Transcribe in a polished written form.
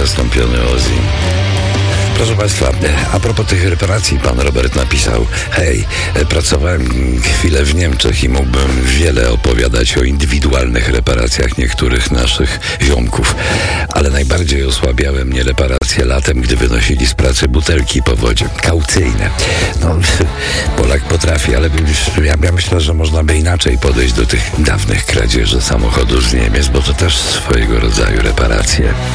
zastąpiony Ozzy. Proszę Państwa, a propos tych reparacji, pan Robert napisał: hej, pracowałem chwilę w Niemczech i mógłbym wiele opowiadać o indywidualnych reparacjach niektórych naszych ziomków, ale najbardziej osłabiały mnie reparacje latem, gdy wynosili z pracy butelki po wodzie. Kaucyjne. No, Polak potrafi, ale ja myślę, że można by inaczej podejść do tych dawnych kradzieży samochodów z Niemiec, bo to też swojego rodzaju reparacje.